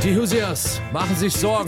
Die Hoosiers machen sich Sorgen.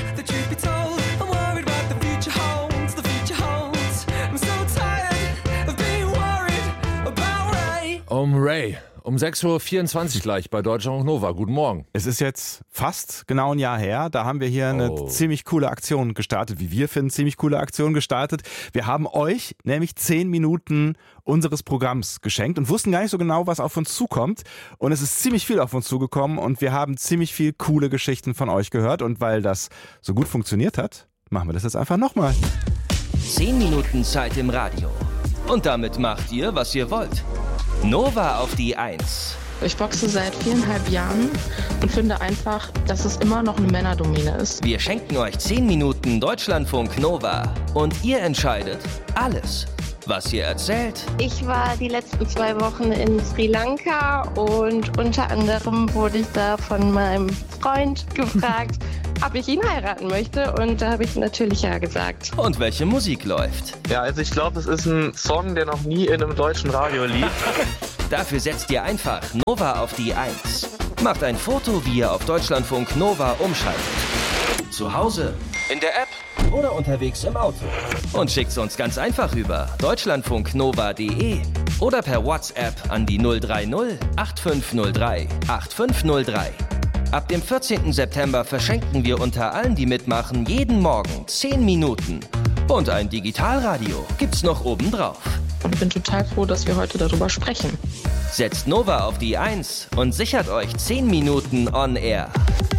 Um Ray. Um 6.24 Uhr gleich bei Deutschlandfunk Nova. Guten Morgen. Es ist jetzt fast genau ein Jahr her. Da haben wir hier eine ziemlich coole Aktion gestartet, wie wir finden, ziemlich coole Aktion gestartet. Wir haben euch nämlich 10 Minuten unseres Programms geschenkt und wussten gar nicht so genau, was auf uns zukommt. Und es ist ziemlich viel auf uns zugekommen und wir haben ziemlich viel coole Geschichten von euch gehört. Und weil das so gut funktioniert hat, machen wir das jetzt einfach nochmal. 10 Minuten Zeit im Radio. Und damit macht ihr, was ihr wollt. Nova auf die 1. Ich boxe seit 4,5 Jahren und finde einfach, dass es immer noch eine Männerdomäne ist. Wir schenken euch 10 Minuten Deutschlandfunk Nova. Und ihr entscheidet alles, was ihr erzählt. Ich war die letzten 2 Wochen in Sri Lanka und unter anderem wurde ich da von meinem Freund gefragt, ob ich ihn heiraten möchte, und da habe ich natürlich ja gesagt. Und welche Musik läuft. Ja, also ich glaube, es ist ein Song, der noch nie in einem deutschen Radio lief. Dafür setzt ihr einfach Nova auf die 1. Macht ein Foto, wie ihr auf Deutschlandfunk Nova umschaltet. Zu Hause, in der App oder unterwegs im Auto. Und schickt's uns ganz einfach über deutschlandfunknova.de oder per WhatsApp an die 030 8503 8503. Ab dem 14. September verschenken wir unter allen, die mitmachen, jeden Morgen 10 Minuten. Und ein Digitalradio gibt's noch obendrauf. Und ich bin total froh, dass wir heute darüber sprechen. Setzt Nova auf die 1 und sichert euch 10 Minuten on Air.